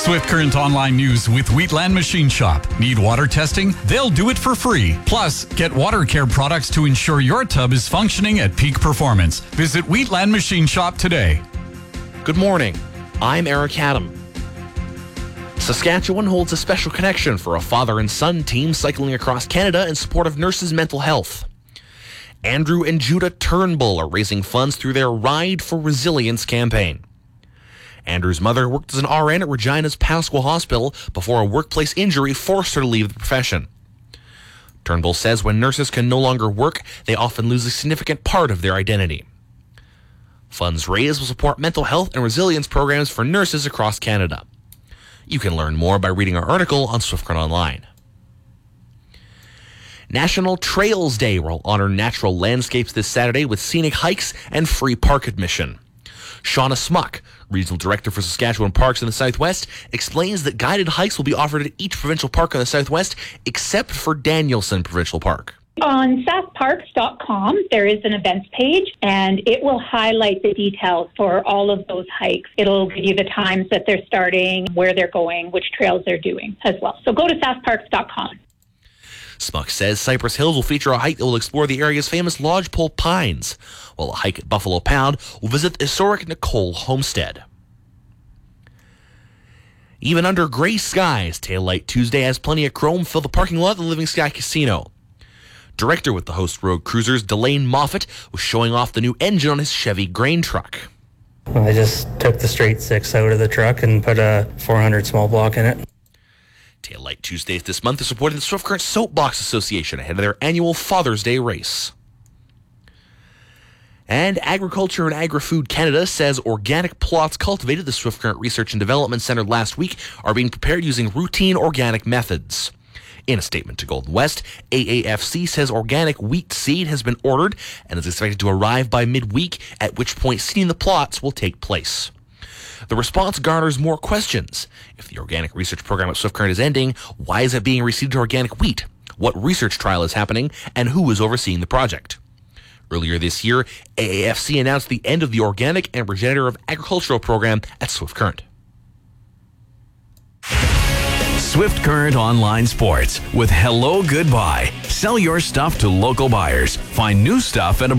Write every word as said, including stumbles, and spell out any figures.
Swift Current Online News with Wheatland Machine Shop. Need water testing? They'll do it for free. Plus, get water care products to ensure your tub is functioning at peak performance. Visit Wheatland Machine Shop today. Good morning. I'm Eric Adam. Saskatchewan holds a special connection for a father and son team cycling across Canada in support of nurses' mental health. Andrew and Judah Turnbull are raising funds through their Ride for Resilience campaign. Andrew's mother worked as an R N at Regina's Pasqua Hospital before a workplace injury forced her to leave the profession. Turnbull says when nurses can no longer work, they often lose a significant part of their identity. Funds raised will support mental health and resilience programs for nurses across Canada. You can learn more by reading our article on Swift Current Online. National Trails Day will honor natural landscapes this Saturday with scenic hikes and free park admission. Shauna Smuck, Regional Director for Saskatchewan Parks in the Southwest, explains that guided hikes will be offered at each provincial park in the Southwest except for Danielson Provincial Park. On sask parks dot com, there is an events page, and it will highlight the details for all of those hikes. It'll give you the times that they're starting, where they're going, which trails they're doing as well. So go to sask parks dot com. Smuck says Cypress Hills will feature a hike that will explore the area's famous lodgepole pines, while a hike at Buffalo Pound will visit the historic Nicole Homestead. Even under gray skies, Tail Light Tuesday has plenty of chrome fill the parking lot of the Living Sky Casino. Director with the Host Road Cruisers, Delane Moffat, was showing off the new engine on his Chevy grain truck. I just took the straight six out of the truck and put a four hundred small block in it. Tail Light Tuesdays this month is supporting the Swift Current Soapbox Association ahead of their annual Father's Day race. And Agriculture and Agri-Food Canada says organic plots cultivated at the Swift Current Research and Development Centre last week are being prepared using routine organic methods. In a statement to Golden West, A A F C says organic wheat seed has been ordered and is expected to arrive by midweek, at which point seeding the plots will take place. The response garners more questions. If the organic research program at Swift Current is ending, why is it being reseeded to organic wheat? What research trial is happening, and who is overseeing the project? Earlier this year, A A F C announced the end of the Organic and Regenerative Agricultural program at Swift Current. Swift Current Online Sports with Hello Goodbye. Sell your stuff to local buyers. Find new stuff at a